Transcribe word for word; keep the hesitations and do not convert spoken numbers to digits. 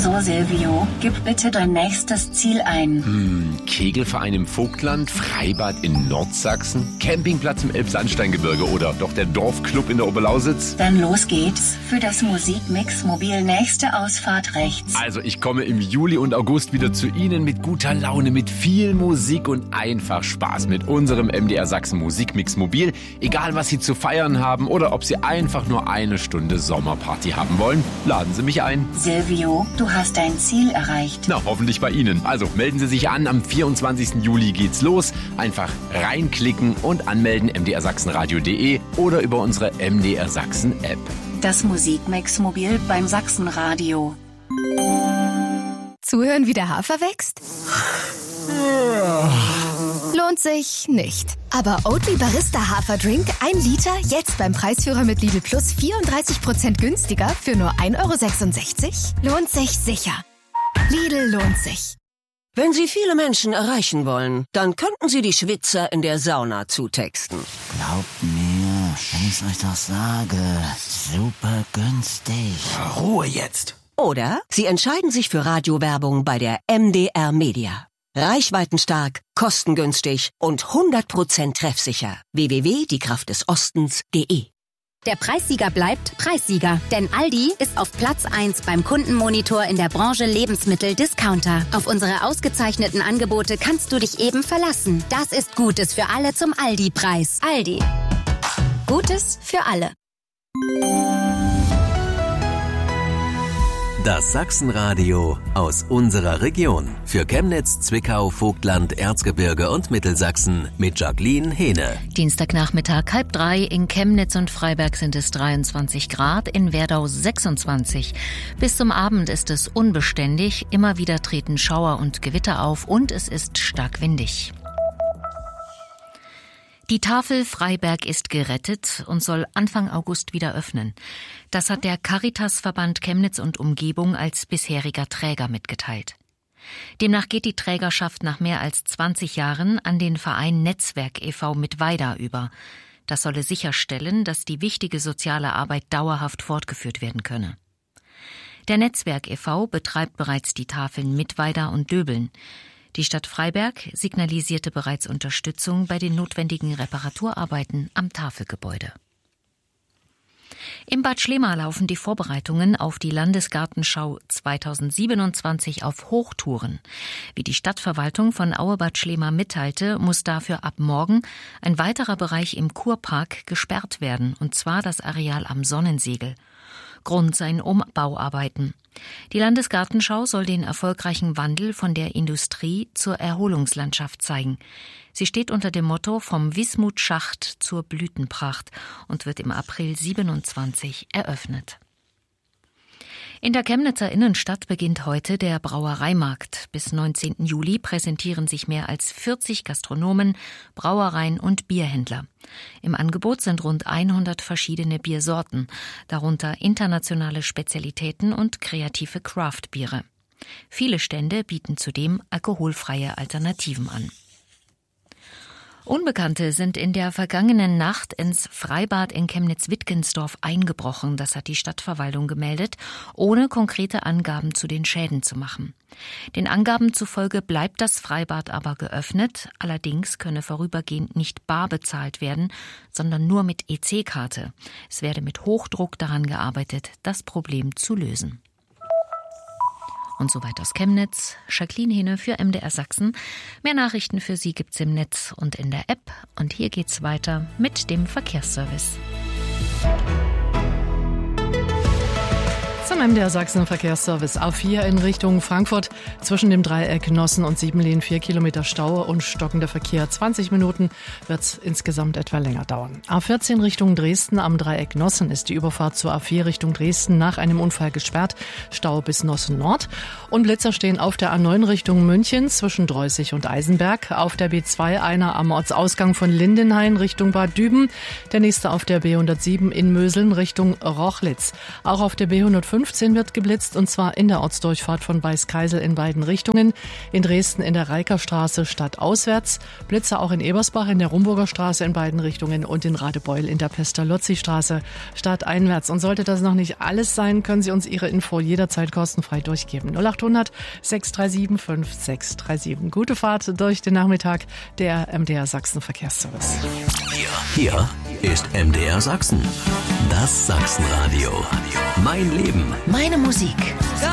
So, Silvio, gib bitte dein nächstes Ziel ein. Hm, Kegelverein im Vogtland, Freibad in Nordsachsen, Campingplatz im Elbsandsteingebirge oder doch der Dorfclub in der Oberlausitz? Dann los geht's. Für das Musikmix Mobil nächste Ausfahrt rechts. Also ich komme im Juli und August wieder zu Ihnen mit guter Laune, mit viel Musik und einfach Spaß mit unserem M D R Sachsen Musikmix Mobil. Egal, was Sie zu feiern haben oder ob Sie einfach nur eine Stunde Sommerparty haben wollen, laden Sie mich ein. Silvio, du hast dein Ziel erreicht. Na, hoffentlich bei Ihnen. Also melden Sie sich an, am vierundzwanzigsten Juli geht's los. Einfach reinklicken und anmelden m d r sachsenradio punkt d e oder über unsere M D R Sachsen App. Das Musikmix Mobil beim Sachsenradio. Zuhören, wie der Hafer wächst? Lohnt sich nicht. Aber Oatly Barista Haferdrink, ein Liter, jetzt beim Preisführer mit Lidl Plus vierunddreißig Prozent günstiger für nur ein Euro sechsundsechzig? Lohnt sich sicher. Lidl lohnt sich. Wenn Sie viele Menschen erreichen wollen, dann könnten Sie die Schwitzer in der Sauna zutexten. Glaubt mir, wenn ich euch doch sage, super günstig. Ruhe jetzt. Oder Sie entscheiden sich für Radiowerbung bei der M D R Media. Reichweitenstark, kostengünstig und hundert Prozent treffsicher. w w w punkt die kraft des ostens punkt d e. Der Preissieger bleibt Preissieger, denn Aldi ist auf Platz eins beim Kundenmonitor in der Branche Lebensmittel-Discounter. Auf unsere ausgezeichneten Angebote kannst du dich eben verlassen. Das ist Gutes für alle zum Aldi-Preis. Aldi. Gutes für alle. Das Sachsenradio aus unserer Region. Für Chemnitz, Zwickau, Vogtland, Erzgebirge und Mittelsachsen mit Jacqueline Hehne. Dienstagnachmittag halb drei. In Chemnitz und Freiberg sind es dreiundzwanzig Grad, in Werdau sechsundzwanzig. Bis zum Abend ist es unbeständig. Immer wieder treten Schauer und Gewitter auf und es ist stark windig. Die Tafel Freiberg ist gerettet und soll Anfang August wieder öffnen. Das hat der Caritasverband Chemnitz und Umgebung als bisheriger Träger mitgeteilt. Demnach geht die Trägerschaft nach mehr als zwanzig Jahren an den Verein Netzwerk e V Mittweida über. Das solle sicherstellen, dass die wichtige soziale Arbeit dauerhaft fortgeführt werden könne. Der Netzwerk e V betreibt bereits die Tafeln Mittweida und Döbeln. Die Stadt Freiberg signalisierte bereits Unterstützung bei den notwendigen Reparaturarbeiten am Tafelgebäude. Im Bad Schlema laufen die Vorbereitungen auf die Landesgartenschau zweitausendsiebenundzwanzig auf Hochtouren. Wie die Stadtverwaltung von Auebad Schlema mitteilte, muss dafür ab morgen ein weiterer Bereich im Kurpark gesperrt werden, und zwar das Areal am Sonnensegel. Grund seien Umbauarbeiten. Die Landesgartenschau soll den erfolgreichen Wandel von der Industrie zur Erholungslandschaft zeigen. Sie steht unter dem Motto Vom Wismutschacht zur Blütenpracht und wird im April siebenundzwanzig eröffnet. In der Chemnitzer Innenstadt beginnt heute der Brauereimarkt. Bis neunzehnten Juli präsentieren sich mehr als vierzig Gastronomen, Brauereien und Bierhändler. Im Angebot sind rund hundert verschiedene Biersorten, darunter internationale Spezialitäten und kreative Craft-Biere. Viele Stände bieten zudem alkoholfreie Alternativen an. Unbekannte sind in der vergangenen Nacht ins Freibad in Chemnitz-Wittgensdorf eingebrochen, das hat die Stadtverwaltung gemeldet, ohne konkrete Angaben zu den Schäden zu machen. Den Angaben zufolge bleibt das Freibad aber geöffnet, allerdings könne vorübergehend nicht bar bezahlt werden, sondern nur mit E C-Karte. Es werde mit Hochdruck daran gearbeitet, das Problem zu lösen. Und soweit aus Chemnitz, Jacqueline Hehne für M D R Sachsen. Mehr Nachrichten für Sie gibt's im Netz und in der App. Und hier geht's weiter mit dem Verkehrsservice. Zum M D R Sachsen Verkehrsservice A vier in Richtung Frankfurt. Zwischen dem Dreieck Nossen und Siebenlehn vier Kilometer Stau und stockender Verkehr. zwanzig Minuten wird es insgesamt etwa länger dauern. A vierzehn Richtung Dresden am Dreieck Nossen ist die Überfahrt zur A vier Richtung Dresden nach einem Unfall gesperrt. Stau bis Nossen Nord. Und Blitzer stehen auf der A neun Richtung München zwischen Dreußig und Eisenberg. Auf der B zwei einer am Ortsausgang von Lindenhain Richtung Bad Düben. Der nächste auf der B hundertsieben in Möseln Richtung Rochlitz. Auch auf der B hundertfünfzig fünfzehn wird geblitzt und zwar in der Ortsdurchfahrt von Beißkaisel in beiden Richtungen. In Dresden in der Reikerstraße stadtauswärts. Blitzer auch in Ebersbach in der Rumburger Straße in beiden Richtungen und in Radebeul in der Pestalozzi-Straße stadteinwärts. Und sollte das noch nicht alles sein, können Sie uns Ihre Info jederzeit kostenfrei durchgeben. null acht hundert sechs drei sieben fünf sechs drei sieben. Gute Fahrt durch den Nachmittag, der M D R Sachsen Verkehrsservice. Hier, hier ist M D R Sachsen. Das Sachsenradio. Mein Leben. Meine Musik.